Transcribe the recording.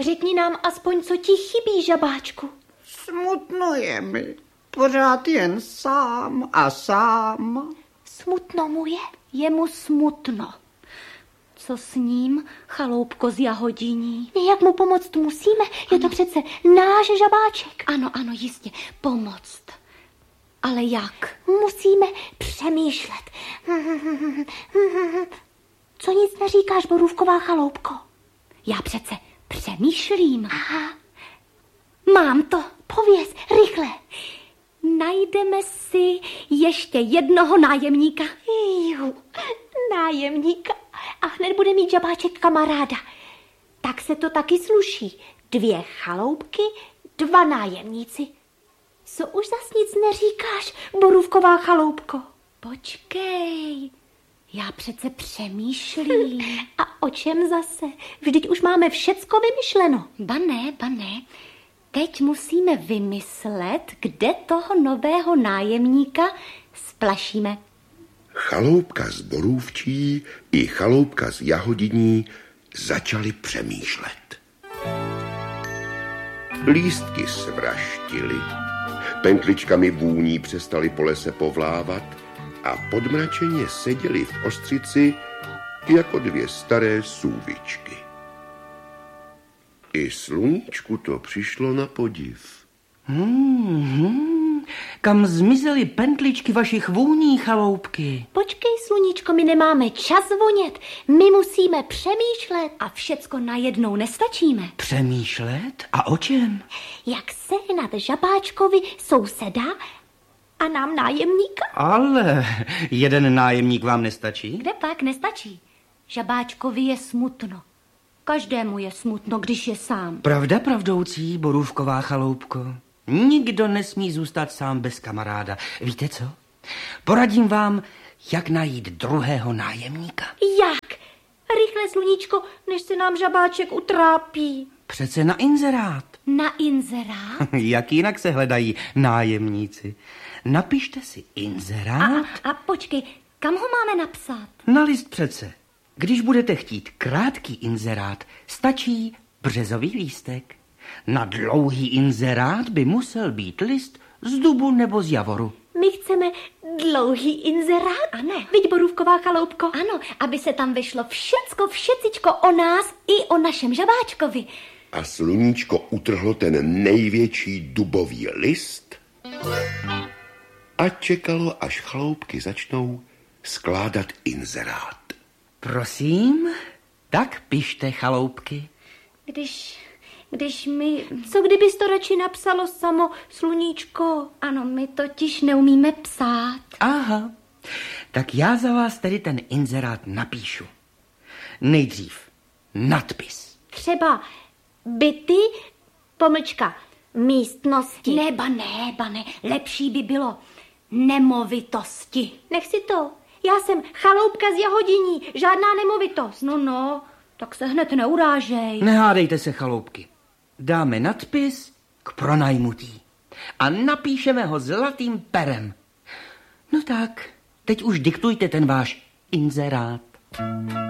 řekni nám aspoň, co ti chybí, žabáčku. Smutno je mi, pořád jen sám a sám. Smutno mu je mu smutno. Co s ním, chaloupko z Jahodiní? Jak mu pomoct musíme? Je to přece náš žabáček. Ano, jistě, pomoct. Ale jak? Musíme přemýšlet. Co nic neříkáš, borůvková chaloupko? Já přece přemýšlím. Aha. Mám to, pověz, rychle. Najdeme si ještě jednoho nájemníka. Nájemníka. A hned bude mít žabáček kamaráda. Tak se to taky sluší. 2 chaloupky, 2 nájemníci. Co už zas nic neříkáš, borůvková chaloupko? Počkej, já přece přemýšlím. A o čem zase? Vždyť už máme všecko vymyšleno. Bané. Teď musíme vymyslet, kde toho nového nájemníka splašíme. Chaloupka z Borůvčí i chaloupka z Jahodiní začali přemýšlet. Lístky svraštily, pentličkami vůní přestali po lese povlávat a podmračeně seděli v ostřici jako 2 staré sůvičky. I sluníčku to přišlo na podiv. Kam zmizely pentličky vašich vůní, chaloupky? Počkej, sluníčko, my nemáme čas vonět. My musíme přemýšlet a všecko najednou nestačíme. Přemýšlet? A o čem? Jak sehnat žabáčkovi souseda a nám nájemníka? Ale jeden nájemník vám nestačí? Kde pak nestačí? Žabáčkovi je smutno. Každému je smutno, když je sám. Pravda pravdoucí, borůvková chaloupko. Nikdo nesmí zůstat sám bez kamaráda. Víte co? Poradím vám, jak najít druhého nájemníka. Jak? Rychle, sluníčko, než se nám žabáček utrápí. Přece na inzerát. Na inzerát? Jak jinak se hledají nájemníci? Napište si inzerát. A počkej, kam ho máme napsat? Na list přece. Když budete chtít krátký inzerát, stačí březový lístek. Na dlouhý inzerát by musel být list z dubu nebo z javoru. My chceme dlouhý inzerát? Ano. Viď, borůvková chaloupko? Ano, aby se tam vyšlo všecičko o nás i o našem žabáčkovi. A sluníčko utrhlo ten největší dubový list a čekalo, až chaloupky začnou skládat inzerát. Prosím, tak pište, chaloupky. Když my... Co kdybys to radši napsalo samo, sluníčko? Ano, my totiž neumíme psát. Aha, tak já za vás tedy ten inzerát napíšu. Nejdřív nadpis. Třeba byty, místnosti. Ne, bane, lepší by bylo nemovitosti. Nech si to. Já jsem chaloupka z Jahodiní, žádná nemovitost. No, tak se hned neurážej. Nehádejte se, chaloupky. Dáme nadpis k pronajmutí a napíšeme ho zlatým perem. No tak, teď už diktujte ten váš inzerát.